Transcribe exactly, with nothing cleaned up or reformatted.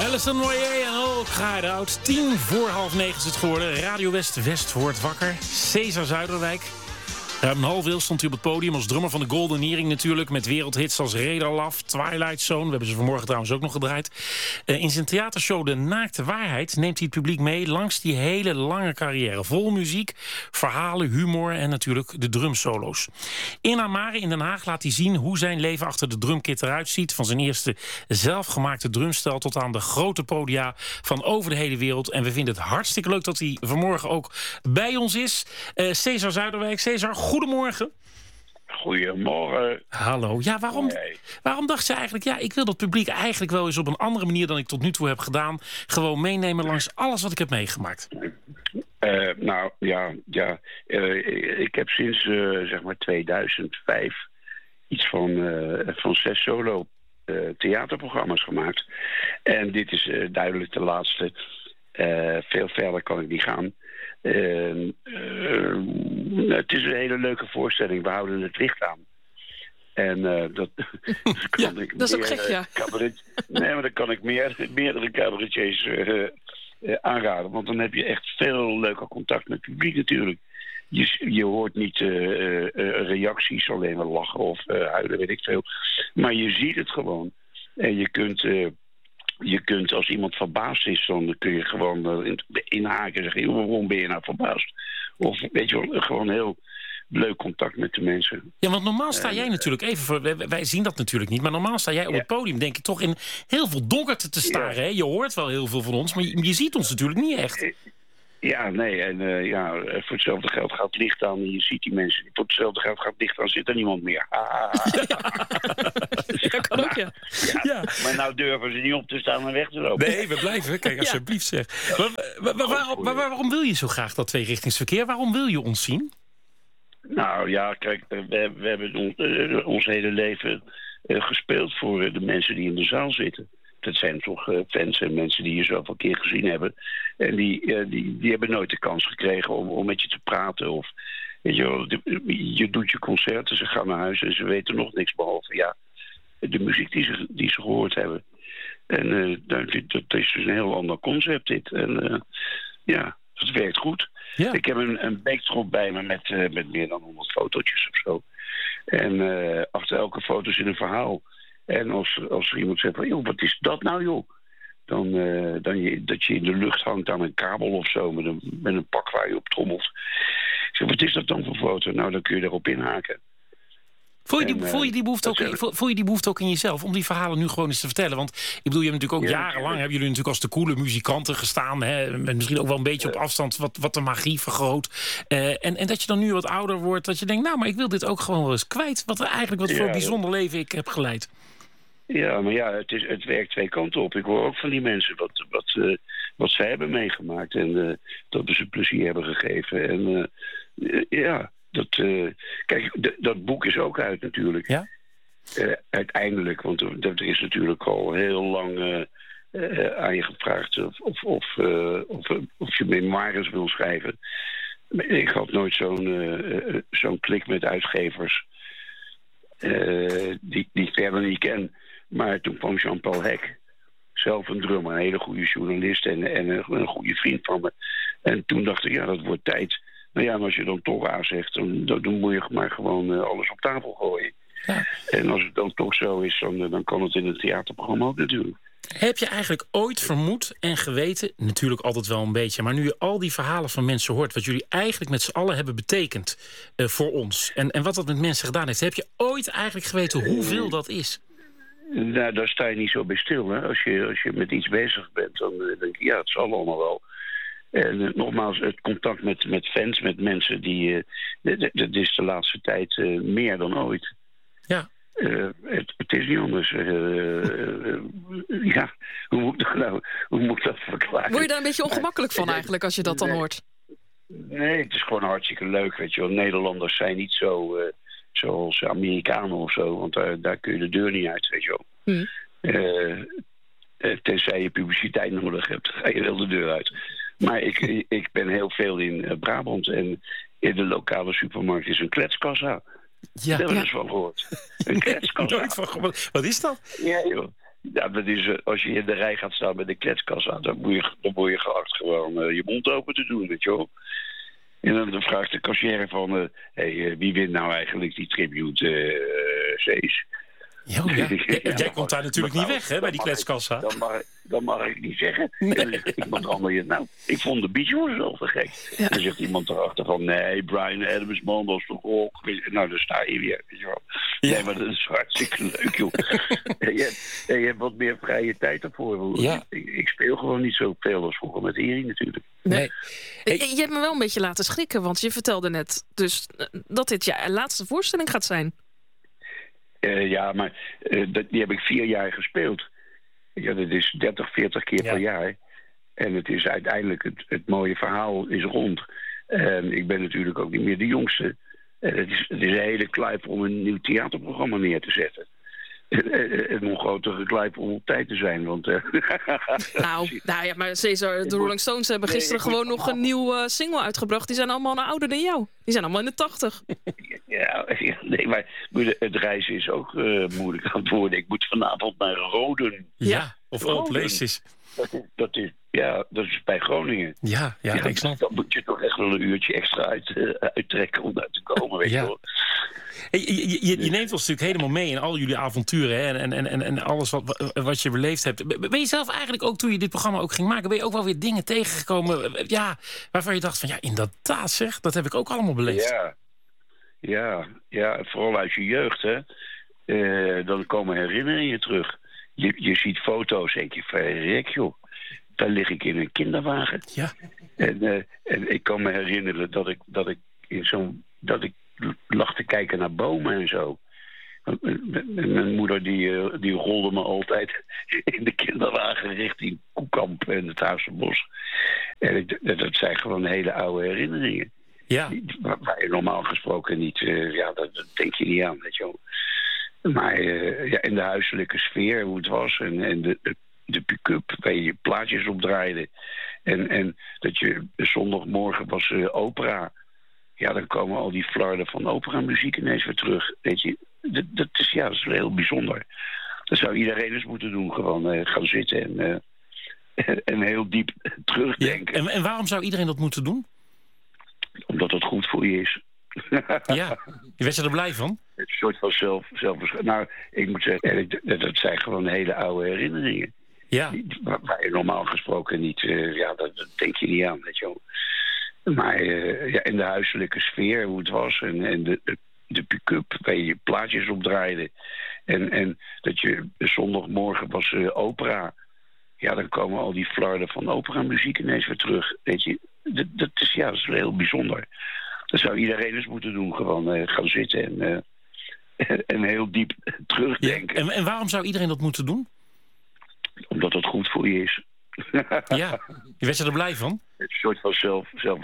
Alison Moyet en All Cried Out. Tien voor half negen is het geworden. Radio West West wordt wakker. Cesar Zuiderwijk. Ruim een half eeuw stond hij op het podium als drummer van de Golden Earring natuurlijk. Met wereldhits als Radar Love, Twilight Zone. We hebben ze vanmorgen trouwens ook nog gedraaid. Uh, in zijn theatershow De Naakte Waarheid neemt hij het publiek mee langs die hele lange carrière. Vol muziek, verhalen, humor en natuurlijk de drumsolo's. In Amare in Den Haag laat hij zien hoe zijn leven achter de drumkit eruit ziet. Van zijn eerste zelfgemaakte drumstel tot aan de grote podia van over de hele wereld. En we vinden het hartstikke leuk dat hij vanmorgen ook bij ons is. Uh, Cesar Zuiderwijk. Cesar, goedemorgen. Goedemorgen. Hallo. Ja, waarom, hey. waarom dacht ze eigenlijk... ja, ik wil dat publiek eigenlijk wel eens op een andere manier dan ik tot nu toe heb gedaan, gewoon meenemen langs alles wat ik heb meegemaakt? Uh, nou, ja, ja uh, ik heb sinds uh, zeg maar tweeduizend vijf iets van, uh, van zes solo uh, theaterprogramma's gemaakt. En dit is uh, duidelijk de laatste. Uh, veel verder kan ik niet gaan. Uh, uh, het is een hele leuke voorstelling. We houden het licht aan. En uh, dat, dat kan ja, ik dat is meer, ook gek, ja. Cabaret, nee, maar dan kan ik meer, meerdere cabaretiers uh, uh, aanraden. Want dan heb je echt veel leuker contact met het publiek natuurlijk. Je, je hoort niet uh, uh, reacties, alleen maar lachen of uh, huilen, weet ik veel. Maar je ziet het gewoon. En je kunt... Uh, Je kunt, als iemand verbaasd is, dan kun je gewoon uh, inhaken en zeggen, waarom ben je nou verbaasd? Of weet je wel, gewoon heel leuk contact met de mensen. Ja, want normaal sta jij uh, natuurlijk, even voor, wij, wij zien dat natuurlijk niet, maar normaal sta jij op ja. het podium, denk ik, toch in heel veel donkerte te staren. Ja. Hè? Je hoort wel heel veel van ons, maar je, je ziet ons natuurlijk niet echt. Ja, nee, en uh, ja, voor hetzelfde geld gaat het licht aan en je ziet die mensen. Voor hetzelfde geld gaat het licht aan, zit er niemand meer. Ah. Ja. Dat kan ook, ja. Ja, ja. Maar nou durven ze niet op te staan en weg te lopen. Nee, we blijven. Kijk, alsjeblieft zeg. Ja. Maar, maar, waarom, maar waarom wil je zo graag dat tweerichtingsverkeer? Waarom wil je ons zien? Nou ja, kijk, we, we hebben ons, uh, ons hele leven uh, gespeeld voor uh, de mensen die in de zaal zitten. Dat zijn toch uh, fans en mensen die je zoveel keer gezien hebben. En die, uh, die, die hebben nooit de kans gekregen om, om met je te praten. Of, weet je, wel, de, je doet je concerten, ze gaan naar huis en ze weten nog niks behalve ja, de muziek die ze, die ze gehoord hebben. En uh, dat, dat is dus een heel ander concept dit. En uh, ja, het werkt goed. Ja. Ik heb een, een backdrop bij me met, uh, met meer dan honderd fotootjes of zo. En uh, achter elke foto zit een verhaal. En als, als er iemand zegt van, joh, wat is dat nou, joh? Dan, uh, dan je, dat je in de lucht hangt aan een kabel of zo met een, met een pak waar je op trommelt. Ik zeg, wat is dat dan voor foto? Nou, dan kun je erop inhaken. Voel je, die, en, uh, voel, je die behoefte ook, in, voel, voel je die behoefte ook in jezelf om die verhalen nu gewoon eens te vertellen? Want ik bedoel, je hebt natuurlijk ook ja, jarenlang hebben jullie natuurlijk als de coole muzikanten gestaan. Hè, met misschien ook wel een beetje op afstand wat, wat de magie vergroot. Uh, en, en dat je dan nu wat ouder wordt, dat je denkt, nou, maar ik wil dit ook gewoon wel eens kwijt. Wat eigenlijk wat voor ja, bijzonder leven ik heb geleid. Ja, maar ja, het, is, het werkt twee kanten op. Ik hoor ook van die mensen wat, wat, uh, wat zij hebben meegemaakt. En uh, dat we ze plezier hebben gegeven. En uh, uh, ja, dat, uh, kijk, d- dat boek is ook uit natuurlijk. Ja? Uh, uiteindelijk, want er is natuurlijk al heel lang uh, uh, aan je gevraagd of, of, of, uh, of, of je memoires wil schrijven. Ik had nooit zo'n, uh, zo'n klik met uitgevers uh, die, die ik verder niet ken. Maar toen kwam Jean-Paul Hek, zelf een drummer, een hele goede journalist en, en een, een goede vriend van me. En toen dacht ik, ja, dat wordt tijd. Nou ja, en als je dan toch A zegt, dan, dan moet je maar gewoon uh, alles op tafel gooien. Ja. En als het dan toch zo is, dan, dan kan het in het theaterprogramma ook natuurlijk. Heb je eigenlijk ooit vermoed en geweten, natuurlijk altijd wel een beetje, maar nu je al die verhalen van mensen hoort, wat jullie eigenlijk met z'n allen hebben betekend uh, voor ons, en, en wat dat met mensen gedaan heeft, heb je ooit eigenlijk geweten hoeveel dat is? Nou, daar sta je niet zo bij stil. Hè? Als, je, als je met iets bezig bent, dan uh, denk je, ja, het zal allemaal wel. En uh, nogmaals, het contact met, met fans, met mensen, die, uh, dat is de laatste tijd uh, meer dan ooit. Ja. Uh, het, het is niet anders. Uh, uh, uh, ja, hoe moet, ik nou, hoe moet ik dat verklaren? Word je daar een beetje ongemakkelijk van eigenlijk, als je dat dan nee, hoort? Nee, het is gewoon hartstikke leuk, weet je wel. Nederlanders zijn niet zo... Uh, zoals Amerikanen of zo, want daar, daar kun je de deur niet uit, weet je wel. Hmm. Uh, uh, tenzij je publiciteit nodig hebt, ga je wel de deur uit. Maar ik, ik ben heel veel in uh, Brabant en in de lokale supermarkt is een kletskassa. Ja. Daar hebben we ja. dus van gehoord. Een kletskassa. Nooit van gehoord. Wat is dat? Ja, joh. Ja, dat is, uh, als je in de rij gaat staan met de kletskassa, dan moet je, dan word je geacht gewoon uh, je mond open te doen, weet je wel. En dan, dan vraagt de kassière van, uh, hey, uh, wie wint nou eigenlijk die tribute uh, C's? Jo, ja. Ja, ja, jij komt daar natuurlijk niet weg, hè, bij die kletskassa. Dat mag, dat mag ik niet zeggen. Nee. En dan zegt iemand anders, nou, ik vond de Beach Boys wel te gek. Ja. Dan zegt iemand erachter van, nee, Bryan Adams, man, dat is toch ook... Nou, dan sta je weer, weet je wel. Ja. Nee, maar dat is hartstikke leuk, joh. en, je, en je hebt wat meer vrije tijd ervoor. Ja. Ik, ik speel gewoon niet zo veel als vroeger met Erik natuurlijk. Nee. Hey. Je hebt me wel een beetje laten schrikken, want je vertelde net dus dat dit je laatste voorstelling gaat zijn. Uh, ja, maar uh, dat, die heb ik vier jaar gespeeld. Ja, dat is dertig, veertig keer ja. per jaar. En het is uiteindelijk, het, het mooie verhaal is rond. En ik ben natuurlijk ook niet meer de jongste. En het is, het is een hele kluif om een nieuw theaterprogramma neer te zetten. En nog grotere kluif om op tijd te zijn. Want, uh... nou, nou ja, maar Cesar, de Rolling Stones hebben gisteren nee, gewoon nog een nieuwe uh, single uitgebracht. Die zijn allemaal ouder dan jou. Die zijn allemaal in de tachtig. Ja, nee, maar het reizen is ook uh, moeilijk aan het worden. Ik moet vanavond naar Roden. Ja, of Old Places. Dat is, dat is, ja, dat is bij Groningen. Ja, ja, ja ik snap. Dan moet je toch echt wel een uurtje extra uit, uh, uittrekken om daar te komen, weet je ja. wel. Hey, je, je, je neemt ons natuurlijk helemaal mee in al jullie avonturen, hè, en, en, en, en alles wat, wat je beleefd hebt. Ben je zelf eigenlijk ook, toen je dit programma ook ging maken, ben je ook wel weer dingen tegengekomen, ja, waarvan je dacht van, ja, inderdaad zeg, dat heb ik ook allemaal beleefd. Ja, ja, ja, vooral uit je jeugd, hè. Uh, dan komen herinneringen terug. Je, je ziet foto's en denk je, verrek joh, daar lig ik in een kinderwagen. Ja. En, uh, en ik kan me herinneren dat ik, dat ik in zo'n, dat ik lag te kijken naar bomen en zo. Mijn moeder die, die rolde me altijd in de kinderwagen richting Koekamp en het Huizenbos. En ik, dat zijn gewoon hele oude herinneringen. Ja. Waar, waar je normaal gesproken niet, uh, ja, dat, dat denk je niet aan, weet je wel. Maar uh, ja, in de huiselijke sfeer, hoe het was, en, en de, de, de pick-up waar je plaatjes op draaide. En, en dat je zondagmorgen was uh, opera. Ja, dan komen al die flarden van operamuziek ineens weer terug. Weet je, dat, dat, is, ja, dat is heel bijzonder. Dat zou iedereen eens moeten doen. Gewoon uh, gaan zitten en, uh, en heel diep terugdenken. Ja, en, en waarom zou iedereen dat moeten doen? Omdat het goed voor je is. Ja, je werd je er blij van? Het is een soort van zelf, zelfbescherming. Nou, ik moet zeggen, dat, dat zijn gewoon hele oude herinneringen. Ja. Waar, waar je normaal gesproken niet, uh, ja, dat, dat denk je niet aan, weet je wel. Maar uh, ja, in de huiselijke sfeer, hoe het was, en, en de, de, de pick-up waar je plaatjes op draaide. En, en dat je zondagmorgen was uh, opera. Ja, dan komen al die flarden van operamuziek ineens weer terug. Weet je, dat, dat, is, ja, dat is heel bijzonder. Dat zou iedereen eens moeten doen. Gewoon uh, gaan zitten en, uh, en heel diep terugdenken. Ja, en, en waarom zou iedereen dat moeten doen? Omdat het goed voor je is. Ja, je werd je er blij van? Het is een soort van zelf, zelf